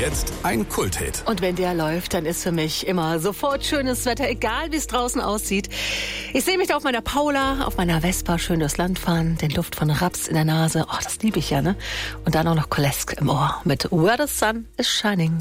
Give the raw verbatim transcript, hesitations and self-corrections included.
jetzt ein Kulthit. Und wenn der läuft, dann ist für mich immer sofort schönes Wetter, egal wie es draußen aussieht. Ich sehe mich da auf meiner Paula, auf meiner Vespa schön durchs Land fahren, den Duft von Raps in der Nase. Oh, das liebe ich ja, ne? Und dann auch noch Kolesk im Ohr mit Where the Sun is Shining.